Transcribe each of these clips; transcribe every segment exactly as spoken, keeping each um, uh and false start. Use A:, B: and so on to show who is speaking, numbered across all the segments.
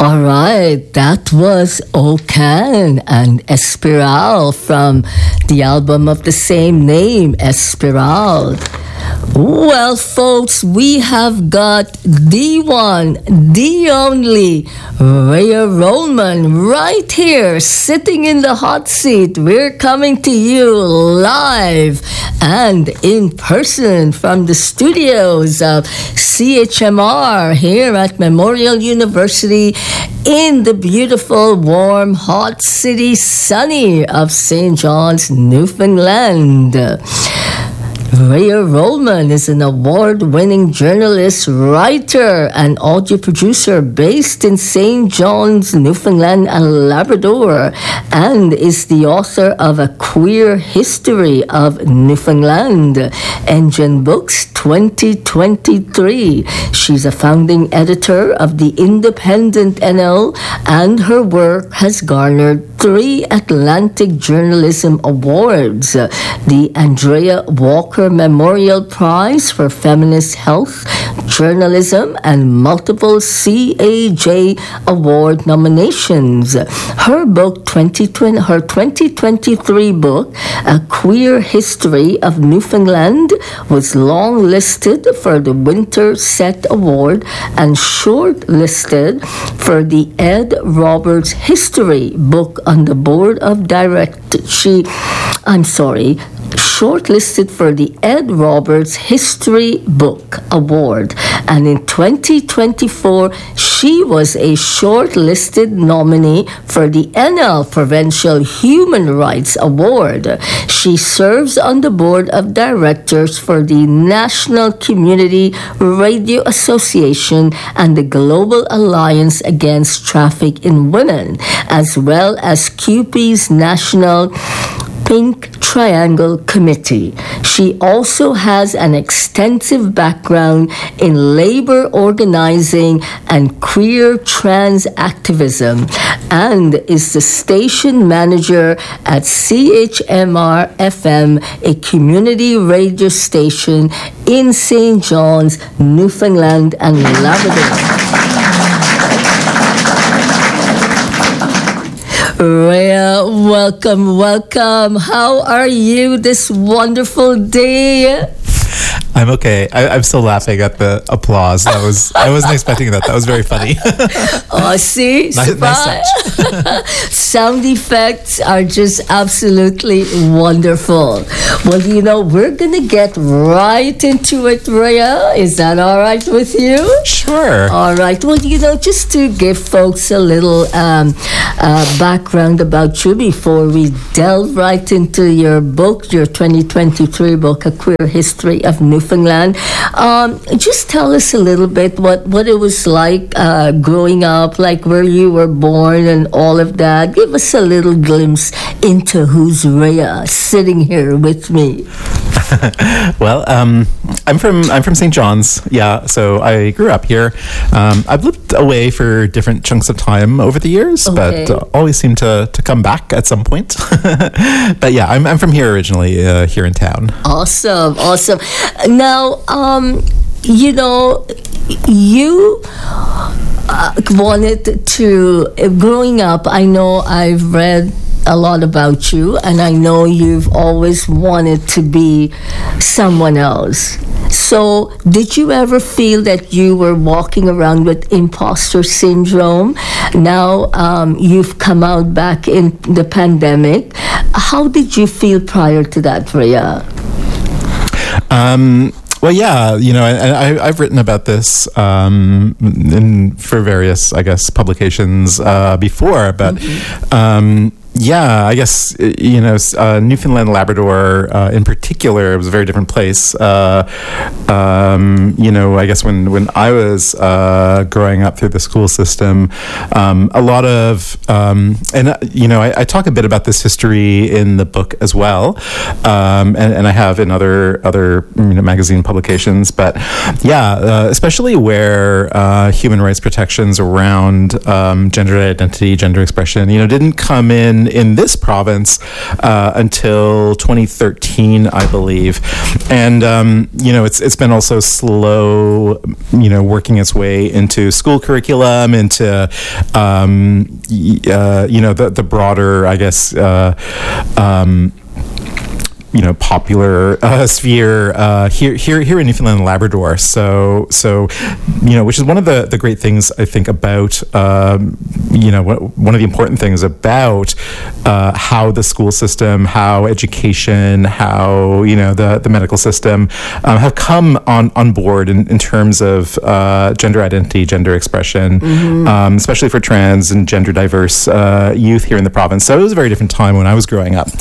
A: All right, that was Okan and Espiral from the album of the same name, Espiral. Well, folks, we have got the one, the only Rhea Rollman right here, sitting in the hot seat. We're coming to you live and in person from the studios of C H M R here at Memorial University in the beautiful, warm, hot city, sunny of Saint John's, Newfoundland. Rhea Rollman is an award-winning journalist, writer, and audio producer based in Saint John's, Newfoundland and Labrador, and is the author of A Queer History of Newfoundland, Engine Books twenty twenty-three. She's a founding editor of the Independent N L, and her work has garnered three Atlantic Journalism Awards, the Andrea Walker Memorial Prize for Feminist Health Journalism, and multiple C A J Award nominations. Her book, twenty twenty, her twenty twenty-three book, A Queer History of Newfoundland, was long-listed for the Winter Set Award and short-listed for the Ed Roberts History Book on the Board of Directors. She, I'm sorry, shortlisted for the Ed Roberts History Book Award, and in twenty twenty-four she was a shortlisted nominee for the N L Provincial Human Rights Award. She serves on the board of directors for the National Community Radio Association and the Global Alliance Against Traffic in Women, as well as C U P E's National Pink Triangle Committee. She also has an extensive background in labor organizing and queer trans activism, and is the station manager at C H M R F M, a community radio station in Saint John's, Newfoundland and Labrador. Rhea, welcome, welcome. How are you this wonderful day?
B: I'm okay. I, I'm still laughing at the applause. That was I wasn't expecting that. That was very funny.
A: Oh, see?
B: nice, nice touch.
A: Sound effects are just absolutely wonderful. Well, you know, we're going to get right into it, Rhea. Is that all right with you?
B: Sure.
A: All right. Well, you know, just to give folks a little um, uh, background about you before we delve right into your book, your twenty twenty-three book, A Queer History of Newfoundland. Um, just tell us a little bit what, what it was like uh, growing up, like where you were born and all of that. Give us a little glimpse into who's Rhea sitting here with me.
B: Well, um, I'm from I'm from Saint John's. Yeah, so I grew up here. Um, I've lived away for different chunks of time over the years,
A: Okay.
B: but uh, always seem to, to come back at some point. But yeah, I'm I'm from here originally, uh, here in town.
A: Awesome, awesome. Now, um, you know, you uh, wanted to, uh, growing up, I know I've read a lot about you, and I know you've always wanted to be someone else. So, did you ever feel that you were walking around with imposter syndrome? Now, um, you've come out back in the pandemic. How did you feel prior to that, Rhea?
B: Um, well, yeah, you know, and I, I've written about this um, in, for various, I guess, publications uh, before, but mm-hmm. um, yeah, I guess, you know, uh, Newfoundland, Labrador uh, in particular, it was a very different place. Uh, um, you know, I guess when, when I was uh, growing up through the school system, um, a lot of, um, and, uh, you know, I, I talk a bit about this history in the book as well, um, and, and I have in other, other you know, magazine publications, but yeah, uh, especially where uh, human rights protections around um, gender identity, gender expression, you know, didn't come in in in this province uh, until twenty thirteen, I believe, and um, you know, it's it's been also slow, you know, working its way into school curriculum, into um, uh, you know, the the broader, I guess. Uh, um, you know, popular uh, sphere uh, here, here, here in Newfoundland and Labrador. So, so, you know, which is one of the, the great things I think about, um, you know, one of the important things about uh, how the school system, how education, how, you know, the, the medical system um, have come on, on board in, in terms of uh, gender identity, gender expression, mm-hmm. um, especially for trans and gender diverse uh, youth here in the province. So it was a very different time when I was growing up.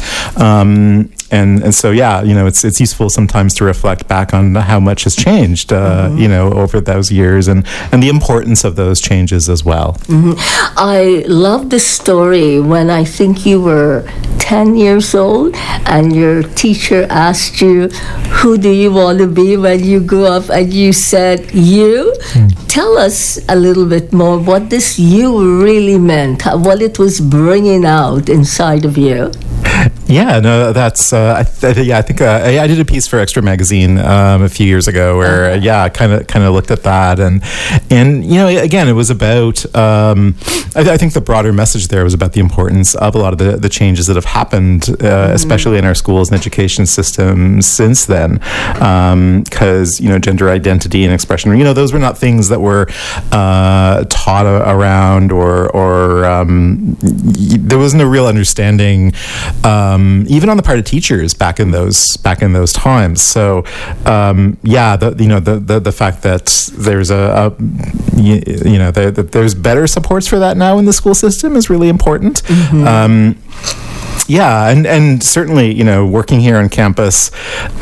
B: Um, And and so yeah, you know, it's it's useful sometimes to reflect back on how much has changed, uh, mm-hmm. you know, over those years, and, and the importance of those changes as well.
A: Mm-hmm. I love the story when I think you were ten years old, and your teacher asked you, "Who do you want to be when you grow up?" And you said, "You." Mm. Tell us a little bit more what this "you" really meant, what it was bringing out inside of you.
B: Yeah, no, that's, uh, I th- yeah, I think uh, I, I did a piece for Extra Magazine um, a few years ago where, uh, yeah, I kind of kind of looked at that. And, and you know, again, it was about, um, I, I think the broader message there was about the importance of a lot of the, the changes that have happened, uh, mm-hmm. especially in our schools and education systems since then. Because, um, you know, gender identity and expression, you know, those were not things that were uh, taught a- around or, or um, y- there wasn't a real understanding Um, even on the part of teachers back in those back in those times. So um, yeah, the, you know the, the the fact that there's a, a you, you know the, the, there's better supports for that now in the school system is really important. Mm-hmm. Um, Yeah, and, and certainly, you know, working here on campus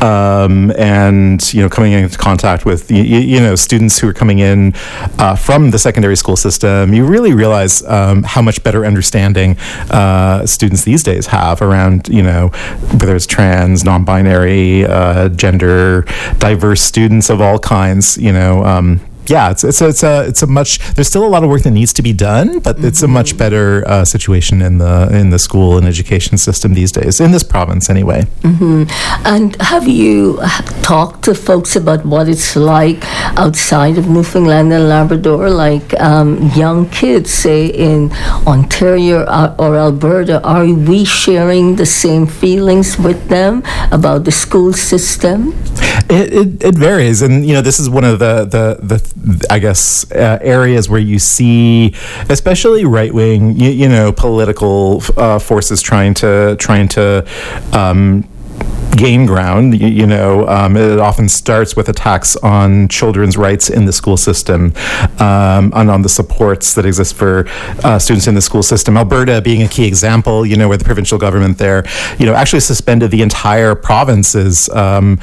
B: um, and, you know, coming into contact with, you, you know, students who are coming in uh, from the secondary school system, you really realize um, how much better understanding uh, students these days have around, you know, whether it's trans, non-binary, uh, gender, diverse students of all kinds, you know, um, yeah, it's it's a, it's a it's a much. There's still a lot of work that needs to be done, but mm-hmm. it's a much better uh, situation in the in the school and education system these days in this province, anyway.
A: Mm-hmm. And have you talked to folks about what it's like outside of Newfoundland and Labrador, like um, young kids, say in Ontario or, or Alberta? Are we sharing the same feelings with them about the school system?
B: It, it, it varies, and you know, this is one of the the, the I guess uh, areas where you see, especially right wing, you, you know, political uh, forces trying to trying to. Um, gain ground. You, you know, um, it often starts with attacks on children's rights in the school system um, and on the supports that exist for uh, students in the school system. Alberta being a key example, you know, where the provincial government there, you know, actually suspended the entire province's, um,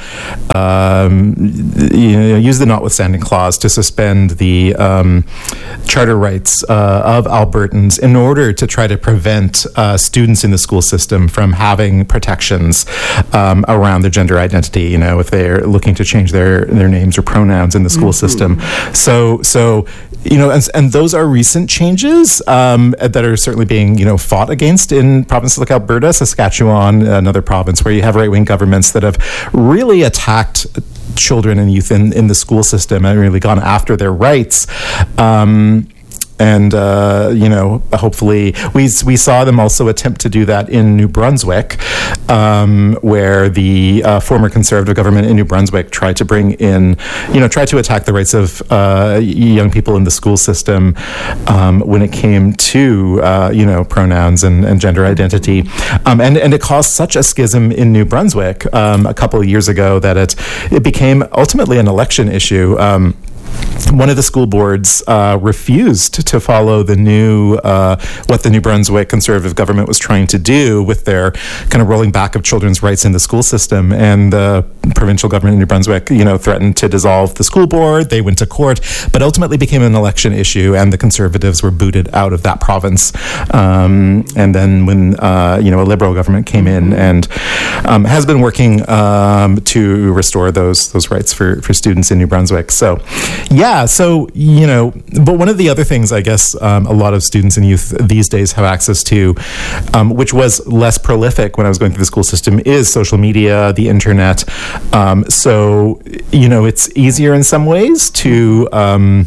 B: um, you know, use the notwithstanding clause to suspend the um, charter rights uh, of Albertans in order to try to prevent uh, students in the school system from having protections um, around their gender identity, you know, if they're looking to change their, their names or pronouns in the school mm-hmm. system. So, so, you know, and, and those are recent changes um, that are certainly being, you know, fought against in provinces like Alberta, Saskatchewan, another province where you have right-wing governments that have really attacked children and youth in, in the school system and really gone after their rights. Um, And, uh, you know, hopefully we we saw them also attempt to do that in New Brunswick, um, where the uh, former Conservative government in New Brunswick tried to bring in, you know, tried to attack the rights of uh, young people in the school system um, when it came to, uh, you know, pronouns and, and gender identity. Um, and, and it caused such a schism in New Brunswick um, a couple of years ago that it, it became ultimately an election issue. Um, One of the school boards uh, refused to follow the new, uh, what the New Brunswick Conservative government was trying to do with their kind of rolling back of children's rights in the school system. And the provincial government in New Brunswick, you know, threatened to dissolve the school board. They went to court, but ultimately became an election issue, and the Conservatives were booted out of that province. Um, and then when, uh, you know, a Liberal government came in and um, has been working um, to restore those those rights for, for students in New Brunswick. So, yeah. yeah, so, you know, but one of the other things I guess um, a lot of students and youth these days have access to, um, which was less prolific when I was going through the school system, is social media, the internet. Um, so, you know, it's easier in some ways to... Um,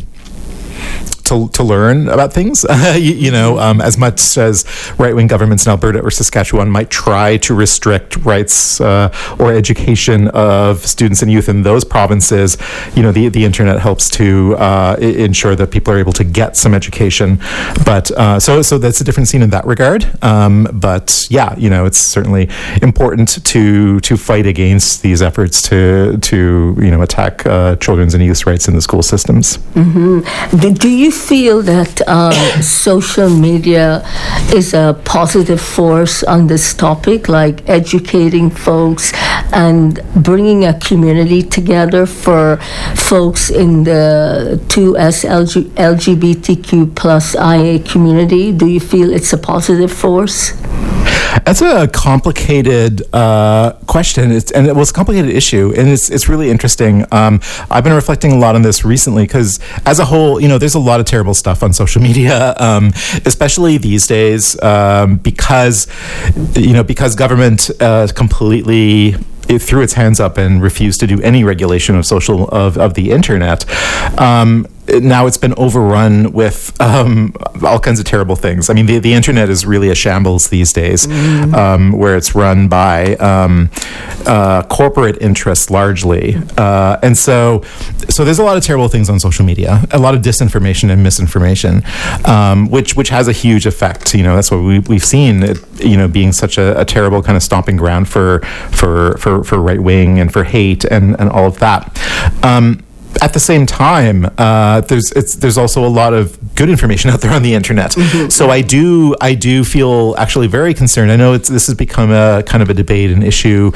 B: To, to learn about things, you, you know, um, as much as right-wing governments in Alberta or Saskatchewan might try to restrict rights uh, or education of students and youth in those provinces, you know, the, the internet helps to uh, I- ensure that people are able to get some education. But uh, so so that's a different scene in that regard. Um, but yeah, you know, it's certainly important to to fight against these efforts to to you know attack uh, children's and youth's rights in the school systems.
A: Mm-hmm. Do, do you feel that um, social media is a positive force on this topic, like educating folks and bringing a community together for folks in the two S L G B T Q plus I A community? Do you feel it's a positive force?
B: That's a complicated uh, question, it's, and it was a complicated issue, and it's it's really interesting. Um, I've been reflecting a lot on this recently because, as a whole, you know, there's a lot of terrible stuff on social media, um, especially these days, um, because you know because government uh, completely. It threw its hands up and refused to do any regulation of social of, of the internet. Um, now it's been overrun with um, all kinds of terrible things. I mean, the, the internet is really a shambles these days, mm. um, where it's run by um, uh, corporate interests largely, uh, and so so there's a lot of terrible things on social media, a lot of disinformation and misinformation, um, which which has a huge effect. You know, that's what we, we've seen. It, you know, being such a, a terrible kind of stomping ground for for for, for right wing and for hate and, and all of that. Um, At the same time, uh, there's it's, there's also a lot of good information out there on the internet. Mm-hmm. So I do I do feel actually very concerned. I know it's this has become a kind of a debate and issue.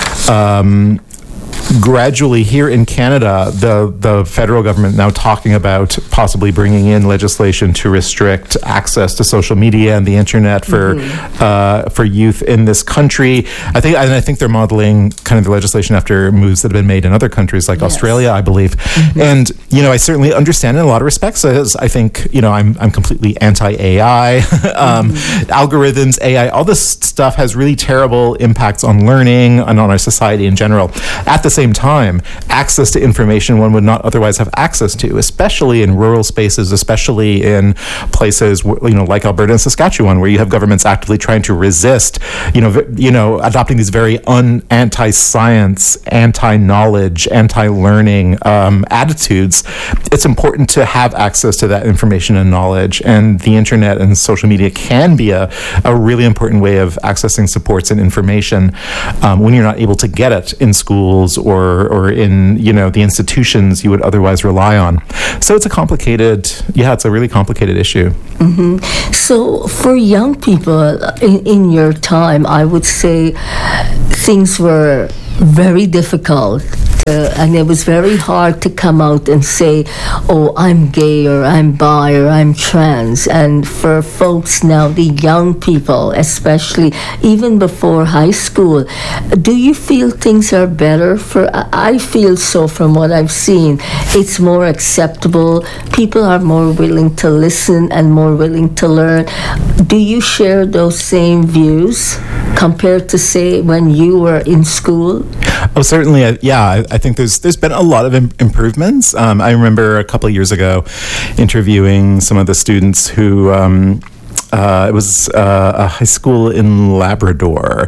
B: Um, Gradually, here in Canada, the the federal government now talking about possibly bringing in legislation to restrict access to social media and the internet for mm-hmm. uh, for youth in this country. I think, and I think they're modeling kind of the legislation after moves that have been made in other countries like yes. Australia, I believe. Mm-hmm. And you know, I certainly understand in a lot of respects. As I think, you know, I'm I'm completely anti-A I, um, mm-hmm. algorithms, A I, all this stuff has really terrible impacts on learning and on our society in general. At the same time, access to information one would not otherwise have access to, especially in rural spaces, especially in places, you know, like Alberta and Saskatchewan, where you have governments actively trying to resist, you know, v- you know, adopting these very un- anti-science, anti-knowledge, anti-learning um, attitudes. It's important to have access to that information and knowledge, and the internet and social media can be a, a really important way of accessing supports and information um, when you're not able to get it in schools or or in, you know, the institutions you would otherwise rely on. So it's a complicated, yeah, it's a really complicated issue.
A: Mm-hmm. So for young people in, in your time, I would say things were very difficult. Uh, and it was very hard to come out and say, oh, I'm gay or I'm bi or I'm trans. And for folks now, the young people, especially even before high school, do you feel things are better? For I feel so from what I've seen. It's more acceptable. People are more willing to listen and more willing to learn. Do you share those same views compared to, say, when you were in school?
B: Oh, certainly. Uh, yeah, I, I think there's there's been a lot of im- improvements. Um, I remember a couple of years ago interviewing some of the students who. Um, Uh, it was uh, a high school in Labrador,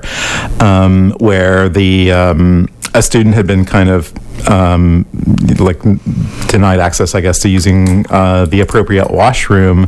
B: um, where the um, a student had been kind of um, like denied access, I guess, to using uh, the appropriate washroom,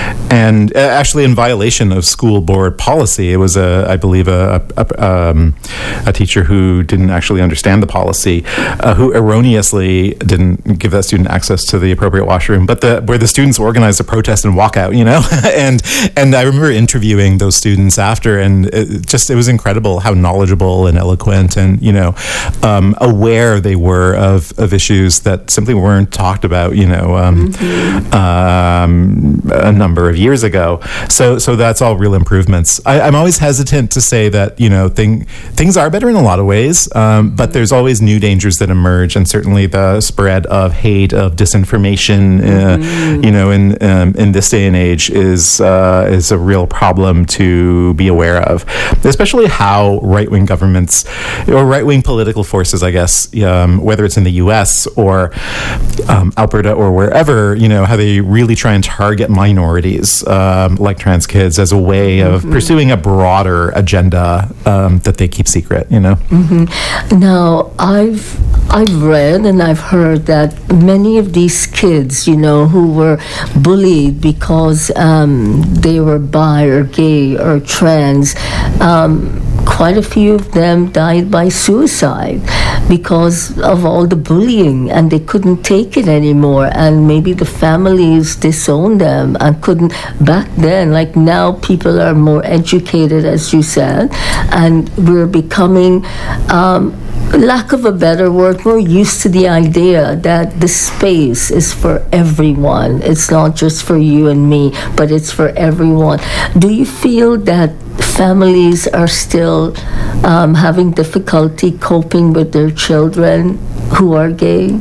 B: and uh, actually in violation of school board policy. It was a, I believe, a a, um, a teacher who didn't actually understand the policy, uh, who erroneously didn't give that student access to the appropriate washroom, but the where the students organized a protest and walkout, you know, and. And I remember interviewing those students after, and it just it was incredible how knowledgeable and eloquent and, you know, um, aware they were number of, of issues that simply weren't talked about, you know, um, mm-hmm. um, a number of years ago. So so that's all real improvements. I, I'm always hesitant to say that, you know, thing, things are better in a lot of ways, um, but there's always new dangers that emerge, and certainly the spread of hate, of disinformation, uh, mm-hmm. you know, in um, in this day and age is uh, is a real problem to be aware of, especially how right-wing governments or right-wing political forces, I guess, um, whether it's in the U S or um, Alberta or wherever, you know, how they really try and target minorities um, like trans kids as a way of mm-hmm. pursuing a broader agenda um, that they keep secret, you know?
A: Mm-hmm. Now, I've I've read and I've heard that many of these kids, you know, who were bullied because um, they were bi or gay or trans, um, quite a few of them died by suicide because of all the bullying, and they couldn't take it anymore, and maybe the families disowned them and couldn't. Back then, like now, people are more educated, as you said, and we're becoming um, lack of a better word, more used to the idea that the space is for everyone. It's not just for you and me, but it's for everyone. Do you feel that families are still um, having difficulty coping with their children who are gay?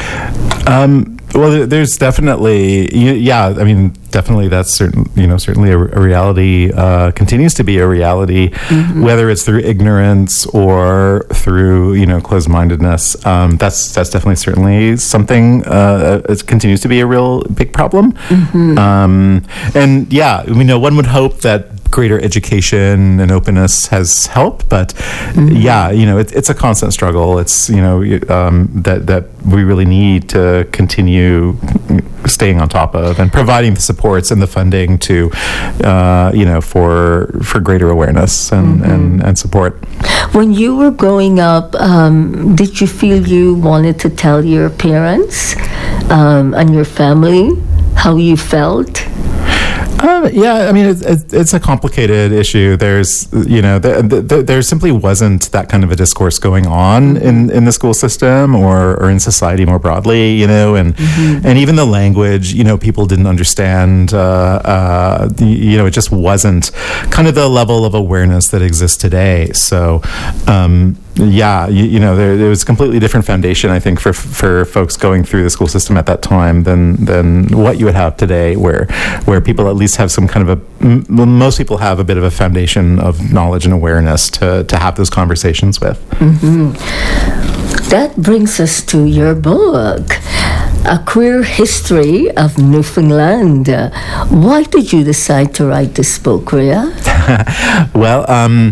B: Um, well, there's definitely, yeah, I mean, definitely that's certain, you know, certainly a, a reality, uh, continues to be a reality, mm-hmm. whether it's through ignorance or through, you know, closed-mindedness. Um, that's that's definitely certainly something, uh, it continues to be a real big problem. Mm-hmm. Um, and yeah, we know one would hope that greater education and openness has helped, but mm-hmm. yeah, you know, it, it's a constant struggle. It's, you know, um, that that we really need to continue staying on top of and providing the supports and the funding to, uh, you know, for for greater awareness and, mm-hmm. and, and support.
A: When you were growing up, um, did you feel you wanted to tell your parents um, and your family how you felt?
B: Um, yeah, I mean, it, it, it's a complicated issue. There's, you know, the, the, there simply wasn't that kind of a discourse going on in, in the school system or, or in society more broadly, you know, and mm-hmm. and even the language, you know, people didn't understand, uh, uh, you know, it just wasn't kind of the level of awareness that exists today. So, um, yeah, you, you know, there, there was a completely different foundation, I think, for for folks going through the school system at that time than than what you would have today, where where people at least have some kind of a, m- most people have a bit of a foundation of knowledge and awareness to, to have those conversations with.
A: Mm-hmm. That brings us to your book, A Queer History of Newfoundland. Why did you decide to write this book, Ria?
B: Well, um...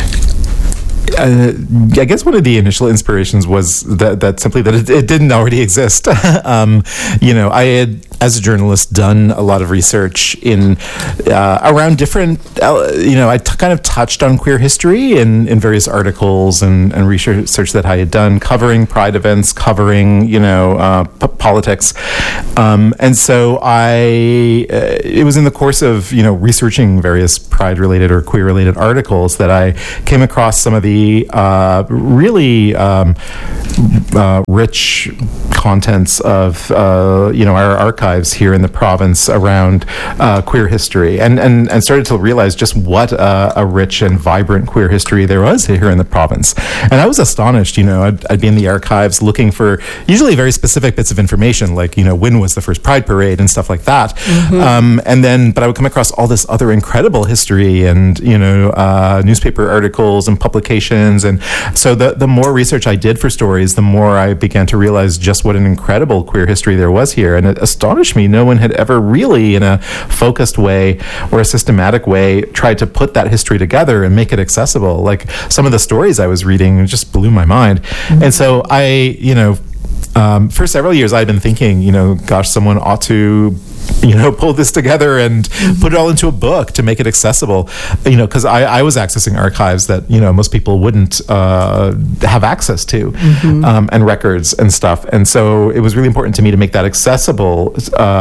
B: Uh, I guess one of the initial inspirations was that, that simply that it, it didn't already exist. um, you know, I had, as a journalist, done a lot of research in uh, around different, uh, you know, I t- kind of touched on queer history in, in various articles and, and research that I had done, covering Pride events, covering, you know, uh, p- politics. Um, and so I, uh, it was in the course of, you know, researching various Pride-related or queer-related articles that I came across some of the Uh, really um, uh, rich contents of uh, you know our archives here in the province around uh, queer history, and, and and started to realize just what uh, a rich and vibrant queer history there was here in the province. And I was astonished. You know, I'd, I'd be in the archives looking for usually very specific bits of information, like, you know, when was the first Pride parade and stuff like that. Mm-hmm. Um, and then, but I would come across all this other incredible history and, you know, uh, newspaper articles and publications. And so the, the more research I did for stories, the more I began to realize just what an incredible queer history there was here. And it astonished me. No one had ever really, in a focused way or a systematic way, tried to put that history together and make it accessible. Like, some of the stories I was reading just blew my mind. Mm-hmm. And so I, you know, Um, for several years, I'd been thinking, you know, gosh, someone ought to you know, pull this together and mm-hmm. put it all into a book to make it accessible, you know, because I, I was accessing archives that, you know, most people wouldn't uh, have access to, mm-hmm. um, and records and stuff. And so it was really important to me to make that accessible.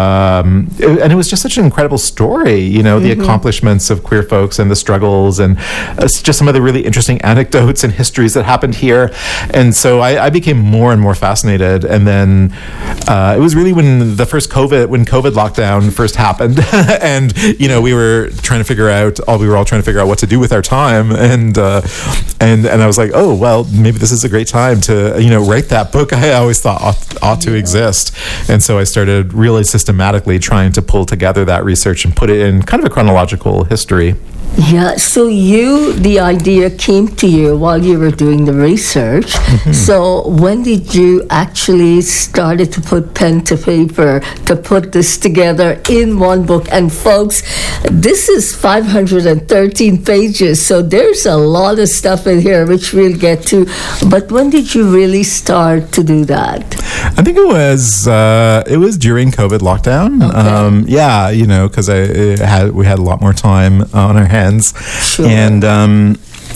B: Um, it, and it was just such an incredible story, you know, mm-hmm. the accomplishments of queer folks and the struggles and uh, just some of the really interesting anecdotes and histories that happened here. And so I, I became more and more fascinated. And then uh, it was really when the first COVID, when COVID lockdown first happened, and you know we were trying to figure out all we were all trying to figure out what to do with our time, and uh, and and I was like, oh well, maybe this is a great time to you know write that book I always thought ought, ought to yeah. exist. And so I started really systematically trying to pull together that research and put it in kind of a chronological history.
A: Yeah, so you, the idea came to you while you were doing the research. Mm-hmm. So when did you actually started to put pen to paper to put this together in one book? And folks, this is five hundred thirteen pages, so there's a lot of stuff in here which we'll get to. But when did you really start to do that?
B: I think it was uh, it was during COVID lockdown.
A: Okay.
B: Um, yeah, you know, because I had we had a lot more time on our hands.
A: Sure.
B: And um,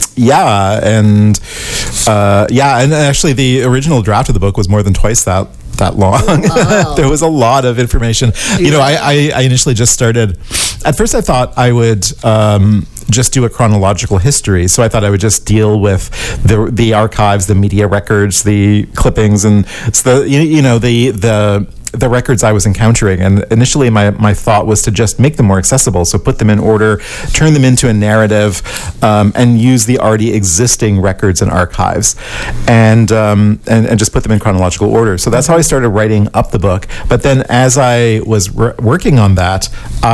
B: yeah, and uh, yeah, and actually, the original draft of the book was more than twice that that long. Wow. There was a lot of information. Yeah. You know, I, I, I initially just started. At first, I thought I would. Um, just do a chronological history. So I thought I would just deal with the the archives, the media records, the clippings, and so the you, you know the the the records I was encountering. And initially my, my thought was to just make them more accessible. So put them in order, turn them into a narrative, um, and use the already existing records and archives, and, um, and and just put them in chronological order. So that's how I started writing up the book. But then as I was r- working on that,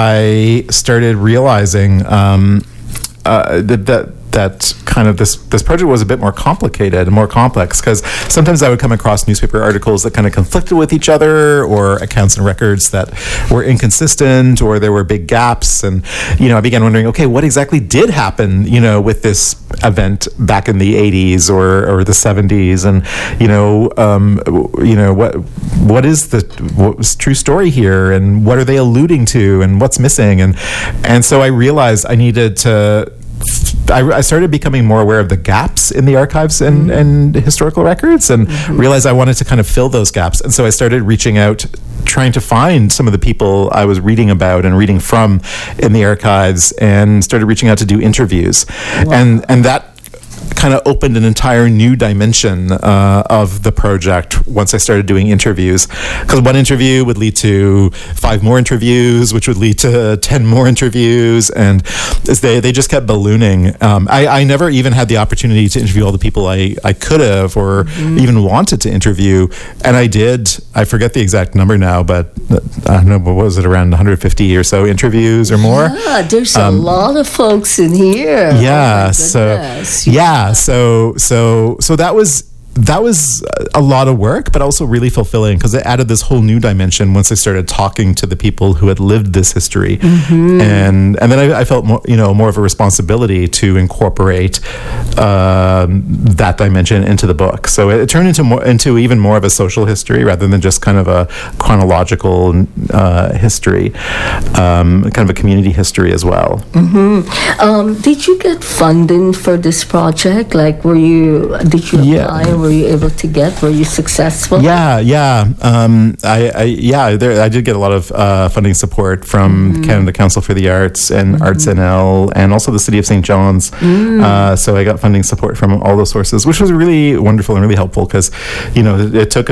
B: I started realizing um, uh, that, that that kind of this this project was a bit more complicated and more complex, because sometimes I would come across newspaper articles that kind of conflicted with each other, or accounts and records that were inconsistent, or there were big gaps. And you know I began wondering, okay, what exactly did happen you know with this event back in the eighties or or the seventies, and you know um, you know what what is the what was true story here, and what are they alluding to, and what's missing. And and so I realized I needed to I, I started becoming more aware of the gaps in the archives and, mm-hmm. and historical records, and mm-hmm. realized I wanted to kind of fill those gaps. And so I started reaching out, trying to find some of the people I was reading about and reading from in the archives, and started reaching out to do interviews. Wow. And and that kind of opened an entire new dimension uh, of the project once I started doing interviews, because one interview would lead to five more interviews, which would lead to ten more interviews, and they, they just kept ballooning. Um, I, I never even had the opportunity to interview all the people I, I could have, or mm-hmm. even wanted to interview, and I did. I forget the exact number now, but I don't know, what was it, around one hundred fifty or so interviews or more?
A: Yeah, there's um, a lot of folks in here.
B: Yeah,
A: oh
B: so
A: yeah.
B: Yeah, so so so that was that was a lot of work, but also really fulfilling, because it added this whole new dimension once I started talking to the people who had lived this history, mm-hmm. and and then I, I felt more, you know more of a responsibility to incorporate um, that dimension into the book. So it, it turned into more into even more of a social history rather than just kind of a chronological uh, history, um, kind of a community history as well.
A: Mm-hmm. Um, did you get funding for this project? Like, were you did you apply?
B: Yeah.
A: Were you able to get? Were you successful?
B: Yeah, yeah. Um, I, I, yeah, there, I did get a lot of uh, funding support from mm. Canada Council for the Arts and mm-hmm. Arts N L, and also the City of Saint John's. Mm. Uh, so I got funding support from all those sources, which was really wonderful and really helpful, because, you know, it, it took